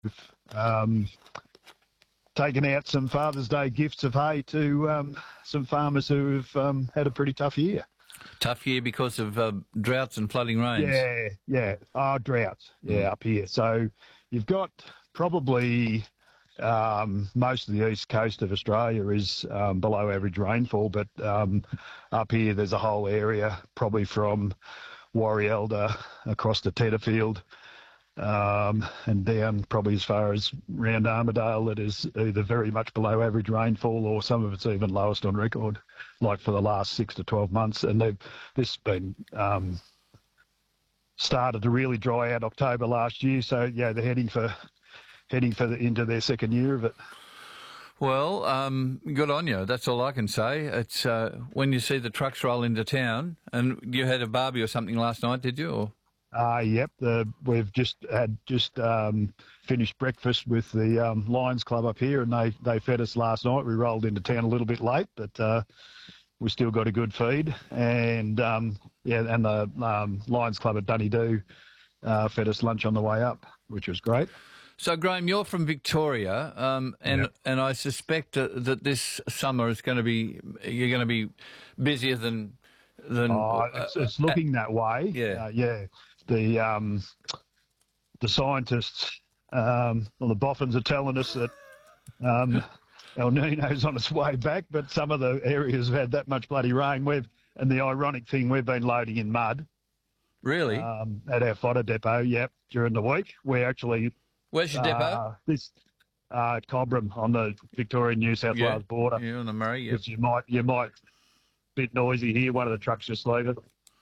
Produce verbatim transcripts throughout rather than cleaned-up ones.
um, taken out some Father's Day gifts of hay to um, some farmers who have um, had a pretty tough year. Tough year because of uh, droughts and flooding rains. Yeah, yeah. Oh, droughts. Yeah, mm. up here. So you've got probably um, most of the east coast of Australia is um, below average rainfall, but um, up here there's a whole area, probably from Warrielda across to Tetterfield, um, and down probably as far as round Armidale, that is either very much below average rainfall or some of it's even lowest on record, like for the last six to twelve months. And they've this has been um, started to really dry out October last year. So yeah, they're heading for heading for the, into their second year of it. Well, um, good on you. That's all I can say. It's uh, when you see the trucks roll into town, and you had a barbie or something last night, did you? Or? Uh, yep, the, we've just had just um, finished breakfast with the um, Lions Club up here, and they, they fed us last night. We rolled into town a little bit late, but uh, we still got a good feed. And um, yeah, and the um, Lions Club at Dunedoo uh, fed us lunch on the way up, which was great. So, Graham, you're from Victoria, um, and yep. and I suspect uh, that this summer is going to be you're going to be busier than than. Oh, it's, it's looking uh, that way. Yeah, uh, yeah. The um, the scientists, um, well, the boffins are telling us that um, El Nino's on its way back, but some of the areas have had that much bloody rain. We've and the ironic thing, we've been loading in mud. Really? Um, at our fodder depot, yep, during the week. We actually. Where's your depot? Uh, this uh, at Cobram on the Victorian-New South yeah. Wales border. Yeah, on the Murray. Yeah. Which you might you might bit noisy here. One of the trucks just leaving.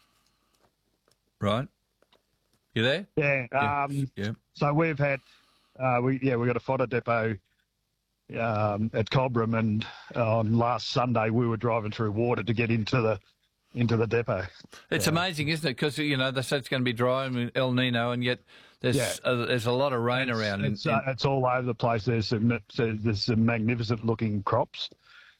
Right. You there? Yeah. Yeah. Um, yeah. So we've had, uh, we yeah, we got a fodder depot um, at Cobram, and on last Sunday we were driving through water to get into the into the depot. It's yeah. amazing, isn't it? Because you know they say it's going to be dry and El Nino, and yet there's yeah. uh, there's a lot of rain it's, around. It's, in, uh, it's all over the place. There's some there's some magnificent looking crops.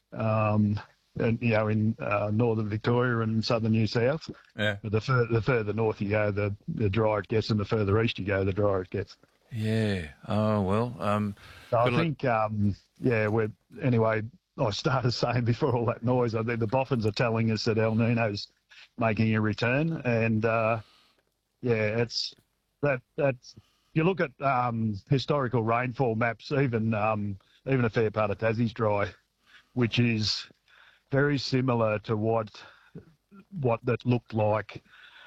Um, And, you know, in uh, northern Victoria and southern New South. Yeah. But the, fur- the further north you go, the, the drier it gets, and the further east you go, the drier it gets. Yeah. Oh, well. Um, so I think, um, yeah, we're, anyway, I started saying before all that noise, I think the boffins are telling us that El Nino's making a return. And, uh, yeah, it's that, that's, you look at um, historical rainfall maps, even, um, even a fair part of Tassie's dry, which is very similar to what what that looked like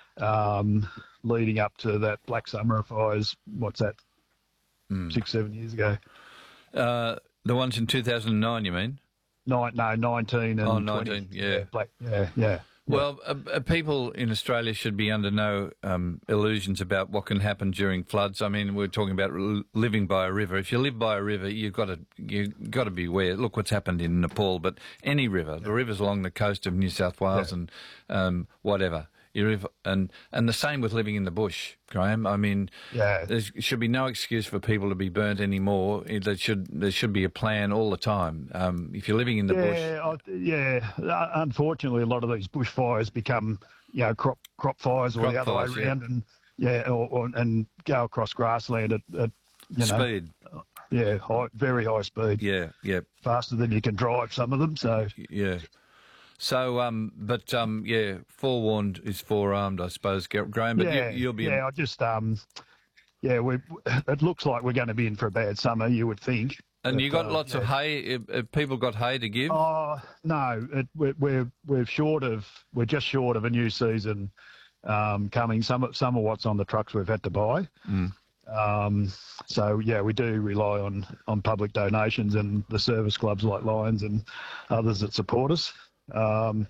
um, leading up to that Black Summer fires. What's that? Mm. Six, seven years ago. Uh, the ones in two thousand nine, you mean? Nine, no, nineteen and oh, nineteen, twenty. Yeah. yeah, Black, yeah, yeah. Well, uh, uh, people in Australia should be under no um, illusions about what can happen during floods. I mean, we're talking about l- living by a river. If you live by a river, you've got to you've got to be aware. Look what's happened in Nepal, but any river, yeah. the rivers along the coast of New South Wales yeah. and um, whatever. Your and and the same with living in the bush, Graham. I mean, yeah. there should be no excuse for people to be burnt anymore. There should there should be a plan all the time. Um, if you're living in the yeah, bush, I, yeah. Unfortunately, a lot of these bushfires become, you know, crop crop fires or crop the other fires, way around, yeah. and yeah, or, or, and go across grassland at, at you know, speed. Yeah, high, very high speed. Yeah, yeah. Faster than you can drive, some of them. So yeah. So, um, but um, yeah, forewarned is forearmed, I suppose, Graham. But yeah, you, you'll be. Yeah, I just um, yeah, we. It looks like we're going to be in for a bad summer. You would think. And but, you got uh, lots yeah. of hay. Have, have people got hay to give? Oh no, it, we're, we're we're short of. We're just short of a new season um, coming. Some some of what's on the trucks we've had to buy. Mm. Um, so yeah, we do rely on on public donations and the service clubs like Lions and others that support us. Um,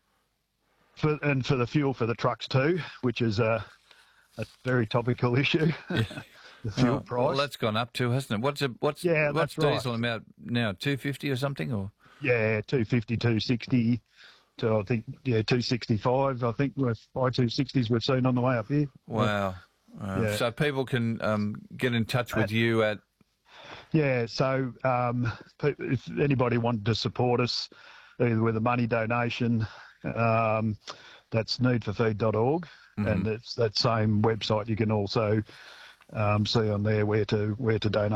for, and for the fuel for the trucks too, which is a, a very topical issue. Yeah. The fuel oh, price. Well, that's gone up too, hasn't it? What's a, what's yeah, what's that's diesel right. amount now? Two fifty or something, or yeah, two fifty, two sixty. To I think yeah, two sixty five. I think with I two sixties we've seen on the way up here. Wow. Uh, yeah. So people can um, get in touch with you at. Yeah. So um, if anybody wanted to support us, either with a money donation, um, that's need for feed dot org, mm-hmm. and it's that same website you can also um, see on there where to where to donate.